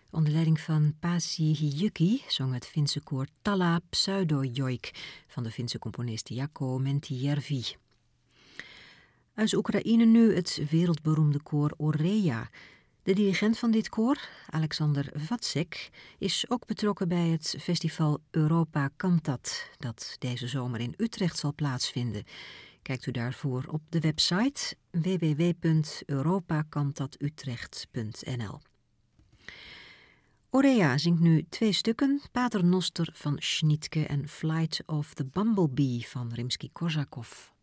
Onder leiding van Pasi Hiyuki zong het Finse koor Talla Pseudojoik van de Finse componist Jaakko Mäntyjärvi. Uit Oekraïne nu het wereldberoemde koor Oreja. De dirigent van dit koor, Alexander Vacek, is ook betrokken bij het festival Europa Cantat, dat deze zomer in Utrecht zal plaatsvinden. Kijkt u daarvoor op de website www.europacantatutrecht.nl. Oreja zingt nu 2 stukken, Pater Noster van Schnitke en Flight of the Bumblebee van Rimsky-Korsakov.